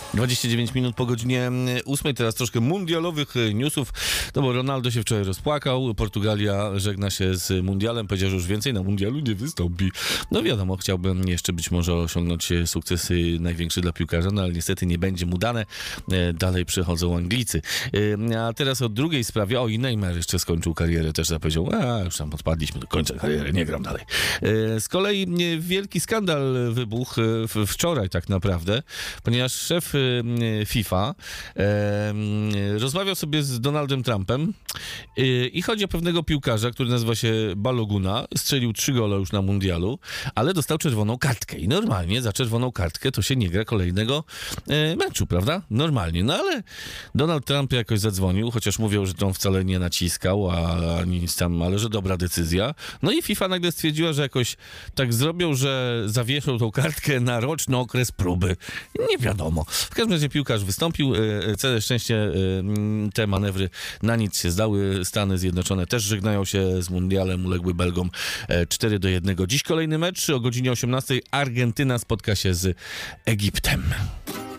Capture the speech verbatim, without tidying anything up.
dwadzieścia dziewięć minut po godzinie ósmej, teraz troszkę mundialowych newsów, no bo Ronaldo się wczoraj rozpłakał, Portugalia żegna się z mundialem, powiedział, że już więcej na mundialu nie wystąpi. No wiadomo, chciałbym jeszcze być może osiągnąć sukcesy największe dla piłkarza, no ale niestety nie będzie mu dane, dalej przychodzą Anglicy. A teraz o drugiej sprawie, o i Neymar jeszcze skończył karierę, też zapowiedział, a już tam odpadliśmy do końca kariery, nie gram dalej. Z kolei wielki skandal wybuchł wczoraj tak naprawdę, ponieważ szef FIFA e, rozmawiał sobie z Donaldem Trumpem e, i chodzi o pewnego piłkarza, który nazywa się Baloguna, strzelił trzy gole już na mundialu, ale dostał czerwoną kartkę i normalnie za czerwoną kartkę to się nie gra kolejnego e, meczu, prawda? Normalnie, no ale Donald Trump jakoś zadzwonił, chociaż mówią, że to on wcale nie naciskał, a, a nic tam, ale że dobra decyzja. No i FIFA nagle stwierdziła, że jakoś tak zrobią, że zawieszą tą kartkę na roczny okres próby. Nie wiadomo. W każdym razie piłkarz wystąpił, całe szczęście te manewry na nic się zdały. Stany Zjednoczone też żegnają się z mundialem, uległy Belgom cztery do jednego. Dziś kolejny mecz o godzinie osiemnastej. Argentyna spotka się z Egiptem.